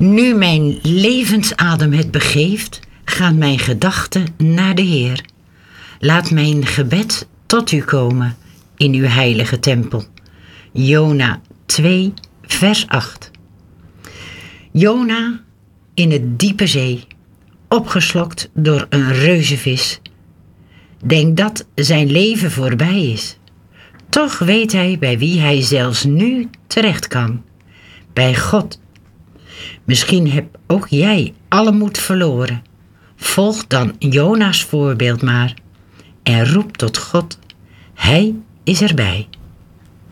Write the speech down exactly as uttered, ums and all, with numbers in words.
Nu mijn levensadem het begeeft, gaan mijn gedachten naar de Heer. Laat mijn gebed tot u komen in uw heilige tempel. Jona twee, vers acht. Jona in het diepe zee, opgeslokt door een reuzenvis. Denkt dat zijn leven voorbij is. Toch weet hij bij wie hij zelfs nu terecht kan. Bij God. Misschien heb ook jij alle moed verloren. Volg dan Jona's voorbeeld maar en roep tot God. Hij is erbij.